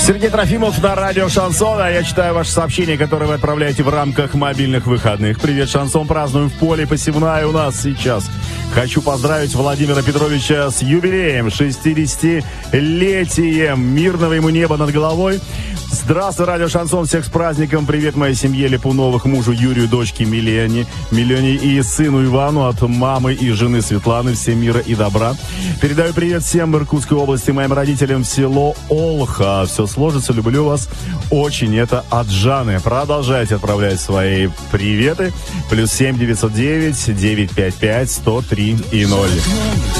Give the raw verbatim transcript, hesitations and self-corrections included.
Сергей Трофимов на радио Шансон. А я читаю ваши сообщения, которые вы отправляете в рамках мобильных выходных. Привет, Шансон. Празднуем в поле. Посевная у нас сейчас. Хочу поздравить Владимира Петровича с юбилеем, шестидесятилетием. Мирного ему неба над головой. Здравствуй, радио Шансон. Всех с праздником. Привет моей семье Липуновых, мужу Юрию, дочке Милене, Милене и сыну Ивану от мамы и жены Светланы. Всем мира и добра. Передаю привет всем в Иркутской области, моим родителям в село Олха. Все сложится, люблю вас очень. Это от Жаны. Продолжайте отправлять свои приветы. Плюс семь девятьсот девять девятьсот пятьдесят пять сто три и ноль.